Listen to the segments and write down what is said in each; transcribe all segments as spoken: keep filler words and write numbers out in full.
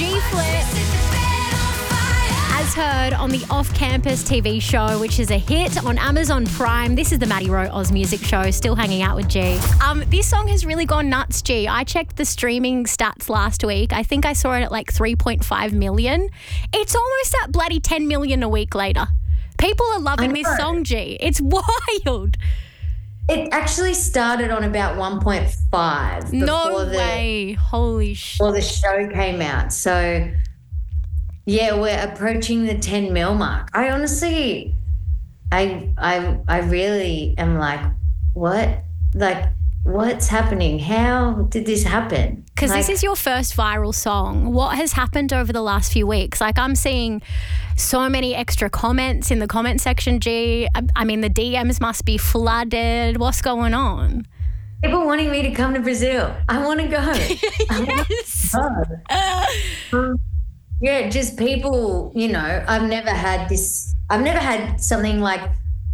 G-Flip. As heard on the Off Campus T V show, which is a hit on Amazon Prime. This is the Maddie Rowe Oz Music Show, still hanging out with G. Um, this song has really gone nuts, G. I checked the streaming stats last week. I think I saw it at like three point five million. It's almost at bloody ten million a week later. People are loving this song, G. It's wild. It actually started on about one point five. No the, way. Holy shit. Before the show came out. So, yeah, we're approaching the ten mil mark. I honestly, I, I, I really am like, what? Like, what's happening? How did this happen? Because like, this is your first viral song. What has happened over the last few weeks? Like, I'm seeing so many extra comments in the comment section, G. I, I mean, the D Ms must be flooded. What's going on? People wanting me to come to Brazil. I want to go. Yes. Want to go. Um, yeah, just people, you know, I've never had this, I've never had something like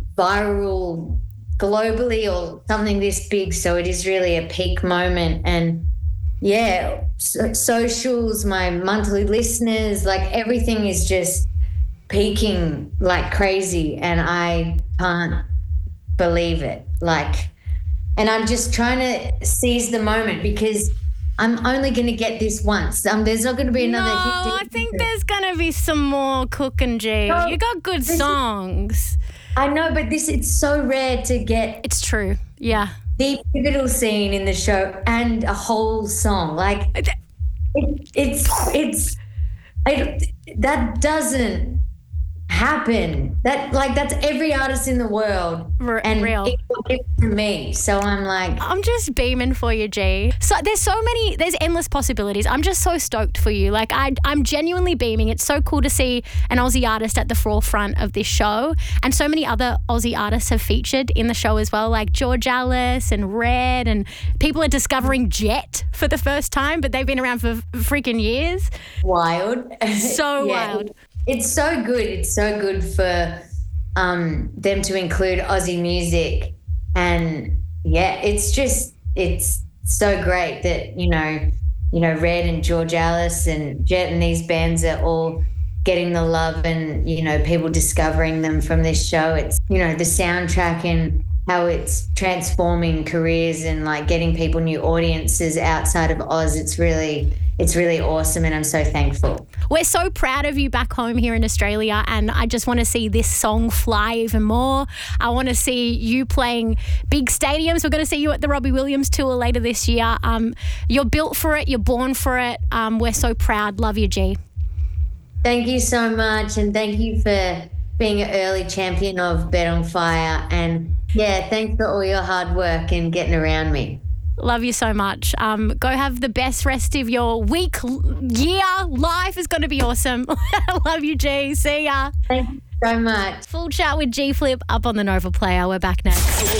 viral globally or something this big. So it is really a peak moment. And yeah, so, socials, my monthly listeners, like everything is just peaking like crazy. And I can't believe it. Like, and I'm just trying to seize the moment because I'm only going to get this once. Um, there's not going to be another no, hit. I think there's going to be some more cooking, G. No, you got good songs. Is, I know, but this, it's so rare to get. It's true. Yeah. The pivotal scene in the show and a whole song. Like, it, it's, it's, it, that doesn't happen. That, like, that's every artist in the world. R- and real. It will give it to me. So I'm like. I'm just beaming for you, G. So there's so many, there's endless possibilities. I'm just so stoked for you. Like, I, I'm genuinely beaming. It's so cool to see an Aussie artist at the forefront of this show. And so many other Aussie artists have featured in the show as well, like George Alice and Red, and people are discovering Jet for the first time, but they've been around for freaking years. Wild. So yeah, wild. It's so good. It's so good for um, them to include Aussie music. And yeah, it's just, it's so great that, you know, you know, Red and George Alice and Jet and these bands are all getting the love and, you know, people discovering them from this show. It's, you know, the soundtrack and how it's transforming careers and like getting people new audiences outside of Oz. It's really, it's really awesome and I'm so thankful. We're so proud of you back home here in Australia, and I just want to see this song fly even more. I want to see you playing big stadiums. We're going to see you at the Robbie Williams tour later this year. Um, you're built for it. You're born for it. Um, we're so proud. Love you, G. Thank you so much, and thank you for being an early champion of Bet on Fire. And yeah, thanks for all your hard work and getting around me. Love you so much. Um, go have the best rest of your week, year, life is going to be awesome. Love you, G. See ya. Thank you so much. Full chat with G-Flip up on the Nova Player. We're back next.